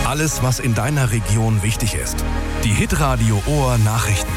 Alles, was in deiner Region wichtig ist. Die Hitradio Ohr Nachrichten.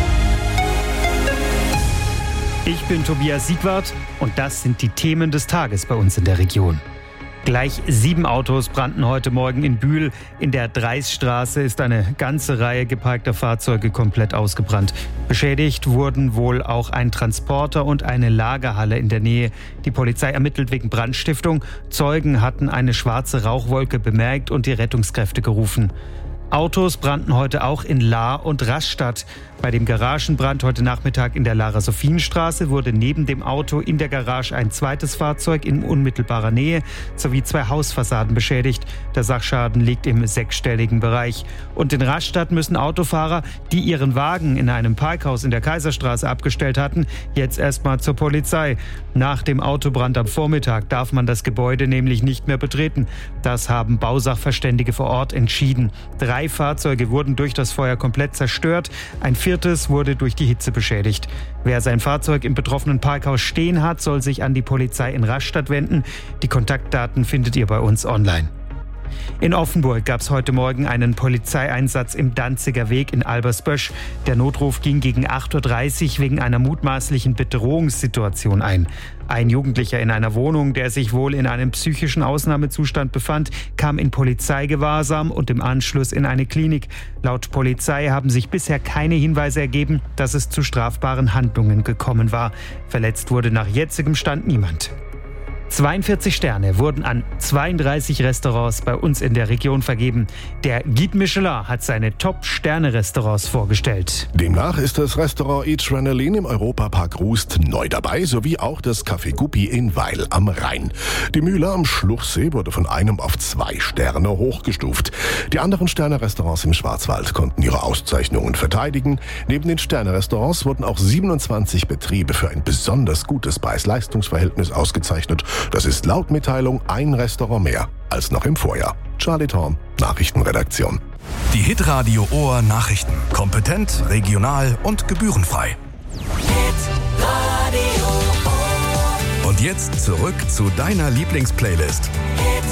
Ich bin Tobias Siegwart und das sind die Themen des Tages bei uns in der Region. Gleich 7 Autos brannten heute Morgen in Bühl. In der Dreisstraße ist eine ganze Reihe geparkter Fahrzeuge komplett ausgebrannt. Beschädigt wurden wohl auch ein Transporter und eine Lagerhalle in der Nähe. Die Polizei ermittelt wegen Brandstiftung. Zeugen hatten eine schwarze Rauchwolke bemerkt und die Rettungskräfte gerufen. Autos brannten heute auch in Lahr und Rastatt. Bei dem Garagenbrand heute Nachmittag in der Lara-Sophienstraße wurde neben dem Auto in der Garage ein zweites Fahrzeug in unmittelbarer Nähe sowie 2 Hausfassaden beschädigt. Der Sachschaden liegt im 6-stelligen Bereich. Und in Rastatt müssen Autofahrer, die ihren Wagen in einem Parkhaus in der Kaiserstraße abgestellt hatten, jetzt erstmal zur Polizei. Nach dem Autobrand am Vormittag darf man das Gebäude nämlich nicht mehr betreten. Das haben Bausachverständige vor Ort entschieden. 3 Fahrzeuge wurden durch das Feuer komplett zerstört. Ein 4. wurde durch die Hitze beschädigt. Wer sein Fahrzeug im betroffenen Parkhaus stehen hat, soll sich an die Polizei in Rastatt wenden. Die Kontaktdaten findet ihr bei uns online. In Offenburg gab es heute Morgen einen Polizeieinsatz im Danziger Weg in Albersbösch. Der Notruf ging gegen 8.30 Uhr wegen einer mutmaßlichen Bedrohungssituation ein. Ein Jugendlicher in einer Wohnung, der sich wohl in einem psychischen Ausnahmezustand befand, kam in Polizeigewahrsam und im Anschluss in eine Klinik. Laut Polizei haben sich bisher keine Hinweise ergeben, dass es zu strafbaren Handlungen gekommen war. Verletzt wurde nach jetzigem Stand niemand. 42 Sterne wurden an 32 Restaurants bei uns in der Region vergeben. Der Guide Michelin hat seine Top-Sterne-Restaurants vorgestellt. Demnach ist das Restaurant Adrenaline im Europapark Rust neu dabei, sowie auch das Café Guppi in Weil am Rhein. Die Mühle am Schluchsee wurde von 1 auf 2 Sterne hochgestuft. Die anderen Sterne-Restaurants im Schwarzwald konnten ihre Auszeichnungen verteidigen. Neben den Sterne-Restaurants wurden auch 27 Betriebe für ein besonders gutes Preis-Leistungs-Verhältnis ausgezeichnet. Das ist laut Mitteilung ein Restaurant mehr als noch im Vorjahr. Charlie Thorn, Nachrichtenredaktion. Die Hitradio Ohr Nachrichten. Kompetent, regional und gebührenfrei. Und jetzt zurück zu deiner Lieblingsplaylist.